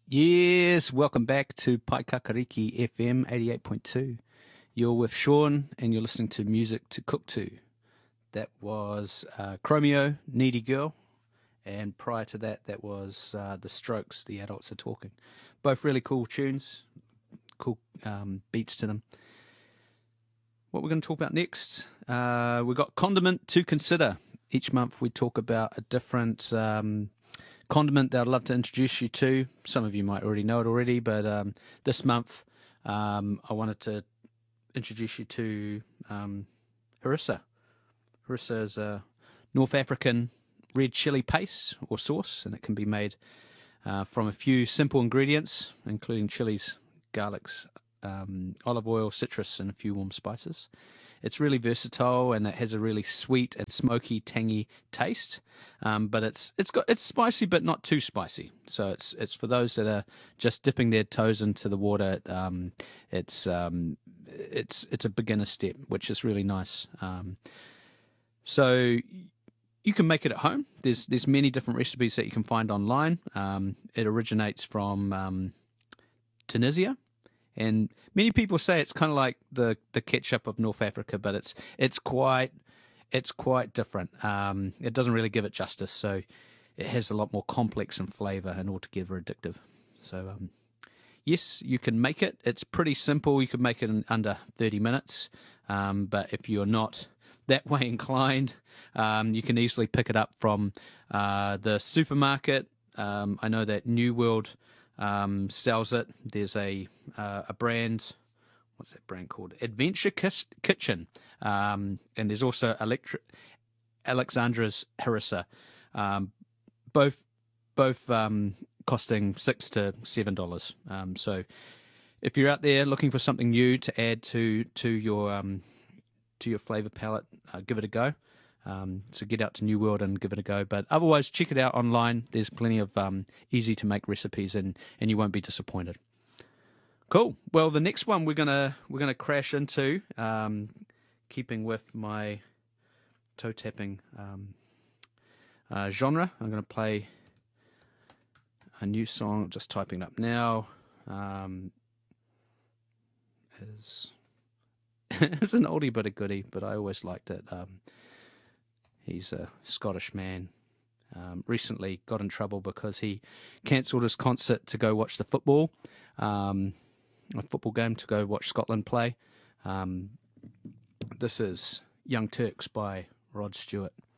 Yes, welcome back to Paikakariki FM 88.2. You're with Sean and you're listening to Music to Cook To. That was Chromeo, Needy Girl, and prior to that, that was The Strokes, The Adults Are Talking. Both really cool tunes, cool beats to them. What we're going to talk about next, we've got Condiment to Consider. Each month we talk about a different condiment that I'd love to introduce you to. Some of you might already know it already, but this month I wanted to introduce you to harissa. Harissa is a North African red chili paste or sauce, and it can be made from a few simple ingredients, including chilies, garlics, olive oil, citrus, and a few warm spices. It's really versatile and it has a really sweet and smoky, tangy taste. But it's spicy, but not too spicy. So it's for those that are just dipping their toes into the water. It's a beginner step, which is really nice. So you can make it at home. There's many different recipes that you can find online. It originates from Tunisia. And many people say it's kind of like the ketchup of North Africa, but it's quite different. It doesn't really give it justice, so it has a lot more complex in flavour and altogether addictive. So yes, you can make it. It's pretty simple. You can make it in under 30 minutes. But if you're not that way inclined, you can easily pick it up from the supermarket. I know that New World sells it. There's a brand, what's that brand called? Adventure Kitchen, and there's also Alexandra's Harissa, both costing $6 to $7. So if you're out there looking for something new to add to your flavor palette, give it a go. So get out to New World and give it a go. But otherwise, check it out online. There's plenty of easy to make recipes, and you won't be disappointed. Cool. Well, the next one we're gonna crash into, keeping with my toe tapping genre. I'm gonna play a new song. Just typing it up now. It's an oldie but a goodie, but I always liked it. He's a Scottish man. Recently got in trouble because he cancelled his concert to go watch the football game, to go watch Scotland play. This is Young Turks by Rod Stewart.